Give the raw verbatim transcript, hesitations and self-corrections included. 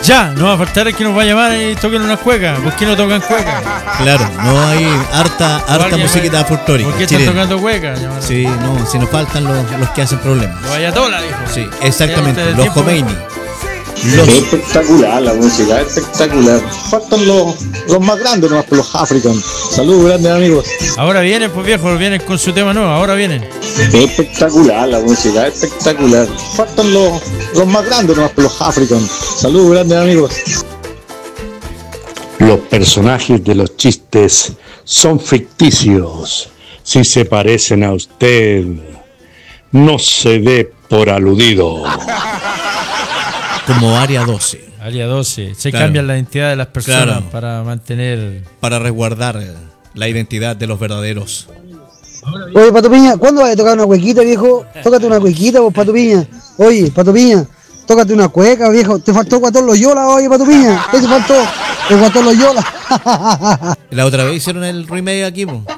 Ya, no va a faltar el que nos va a llamar y toquen una cueca. ¿Por qué no tocan cueca? Claro, no hay harta, harta musiquita folclórica. ¿Por qué están tocando cueca? Sí, no, si nos faltan los, los que hacen problemas. Los Ayatola, dijo. Sí, exactamente, Este los tiempo- Khomeini. Los... Espectacular la música, espectacular. Faltan los, los más grandes, nomás por los African. Saludos grandes amigos. Ahora vienen, pues viejos, vienen con su tema nuevo, ahora vienen. Espectacular la música, espectacular. Faltan los, los más grandes, nomás por los African. Saludos grandes amigos. Los personajes de los chistes son ficticios. Si se parecen a usted, no se dé por aludido. Como Área doce. Área doce. Se Claro. cambian la identidad de las personas Claro. para mantener. Para resguardar la identidad de los verdaderos. Oye, Pato Piña, ¿cuándo vas a tocar una cuequita, viejo? Tócate una cuequita, vos, Pato Piña. Oye, Pato Piña, tócate una cueca, viejo. Te faltó Guatón Loyola, oye, Pato Piña. ¿Qué te faltó? El Guatón Loyola. La otra vez hicieron el remake aquí, po.